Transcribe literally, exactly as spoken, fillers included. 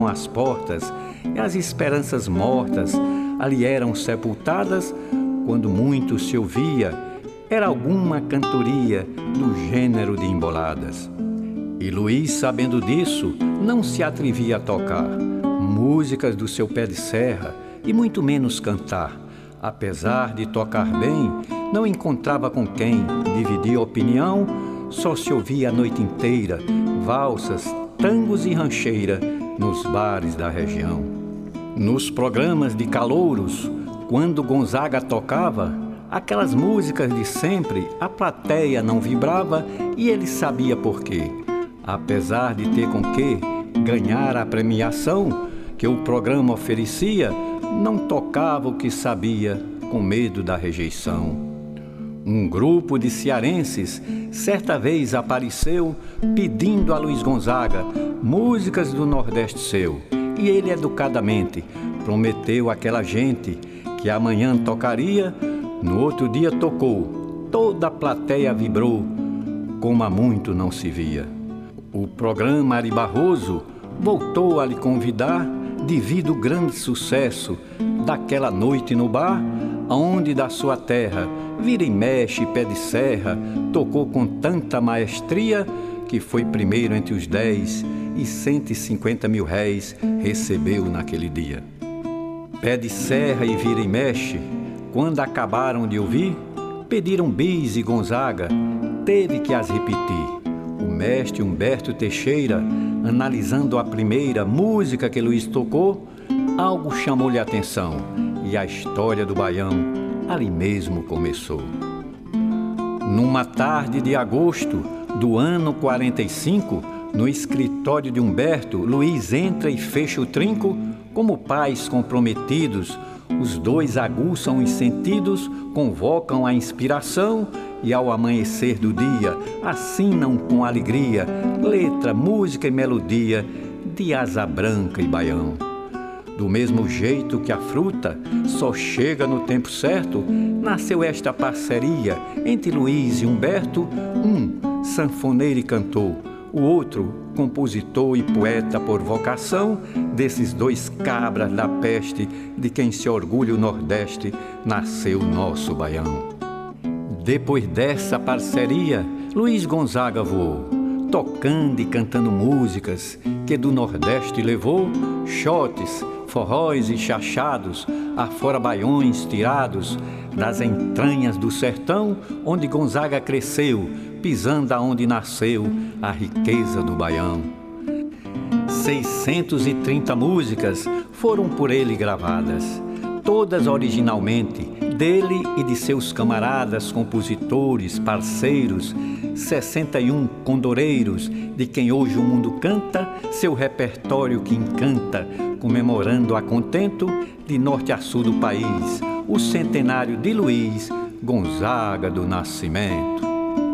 as portas e as esperanças mortas ali eram sepultadas, quando muito se ouvia, era alguma cantoria do gênero de emboladas. E Luiz, sabendo disso, não se atrevia a tocar músicas do seu pé de serra e muito menos cantar. Apesar de tocar bem, não encontrava com quem dividir opinião, só se ouvia a noite inteira valsas, tangos e rancheira nos bares da região. Nos programas de calouros, quando Gonzaga tocava, aquelas músicas de sempre, a plateia não vibrava e ele sabia por quê. Apesar de ter com que ganhar a premiação que o programa oferecia, não tocava o que sabia, com medo da rejeição. Um grupo de cearenses certa vez apareceu pedindo a Luiz Gonzaga músicas do Nordeste seu, e ele educadamente prometeu àquela gente que amanhã tocaria. No outro dia tocou, toda a plateia vibrou, como há muito não se via. O programa Ari Barroso voltou a lhe convidar devido ao grande sucesso daquela noite no bar, onde da sua terra vira e mexe, pé de serra, tocou com tanta maestria que foi primeiro entre os dez e cento e cinquenta mil réis recebeu naquele dia. Pé de serra e vira e mexe, quando acabaram de ouvir, pediram bis e Gonzaga teve que as repetir. O mestre Humberto Teixeira, analisando a primeira música que Luiz tocou, algo chamou-lhe a atenção e a história do baião ali mesmo começou. Numa tarde de agosto do ano quarenta e cinco, no escritório de Humberto, Luiz entra e fecha o trinco. Como pais comprometidos, os dois aguçam os sentidos, convocam a inspiração e ao amanhecer do dia assinam com alegria letra, música e melodia de Asa Branca e Baião. Do mesmo jeito que a fruta só chega no tempo certo, nasceu esta parceria entre Luiz e Humberto, um sanfoneiro e cantor, o outro compositor e poeta por vocação. Desses dois cabras da peste, de quem se orgulha o Nordeste, nasceu o nosso baião. Depois dessa parceria, Luiz Gonzaga voou, tocando e cantando músicas que do Nordeste levou, xotes, forróis e chachados, afora baiões tirados das entranhas do sertão, onde Gonzaga cresceu, pisando aonde nasceu a riqueza do baião. seiscentas e trinta músicas foram por ele gravadas, todas originalmente dele e de seus camaradas, compositores, parceiros, sessenta e um condoreiros, de quem hoje o mundo canta, seu repertório que encanta, comemorando a contento, de norte a sul do país, o centenário de Luiz Gonzaga do Nascimento.